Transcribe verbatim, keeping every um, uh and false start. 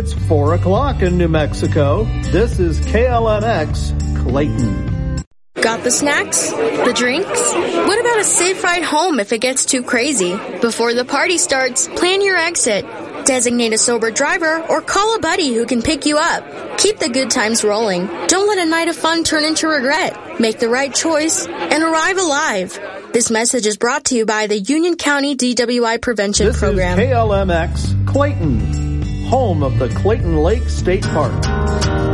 It's four o'clock in New Mexico. This is K L M X Clayton. Got the snacks? The drinks? What about a safe ride home if it gets too crazy? Before the party starts, plan your exit. Designate a sober driver or call a buddy who can pick you up. Keep the good times rolling. Don't let a night of fun turn into regret. Make the right choice and arrive alive. This message is brought to you by the Union County D W I Prevention this Program. This is K L M X Clayton, home of the Clayton Lake State Park.